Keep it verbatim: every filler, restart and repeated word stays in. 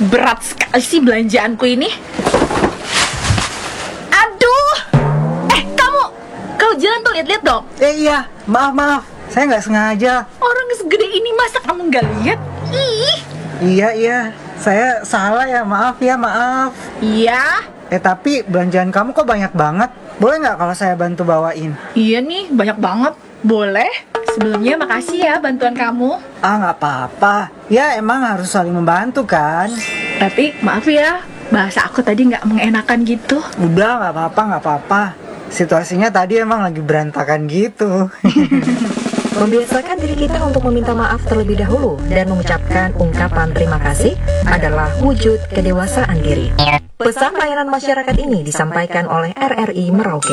berat sekali sih belanjaanku ini. Aduh, eh kamu, kalau jalan tuh lihat-lihat dong. Eh iya, maaf maaf, saya nggak sengaja. Orang segede ini masa kamu nggak lihat? Ih. Iya iya, saya salah ya, maaf ya maaf. Iya. Eh tapi belanjaan kamu kok banyak banget. Boleh nggak kalau saya bantu bawain? Iya nih, banyak banget. Boleh. Sebelumnya makasih ya bantuan kamu. Ah nggak apa-apa. Ya emang harus saling membantu kan. Tapi maaf ya, bahasa aku tadi nggak mengenakan gitu. Udah nggak apa-apa nggak apa-apa. Situasinya tadi emang lagi berantakan gitu. Membiasakan diri kita untuk meminta maaf terlebih dahulu dan mengucapkan ungkapan terima kasih adalah wujud kedewasaan diri. Pesan layanan masyarakat ini disampaikan oleh R R I Merauke.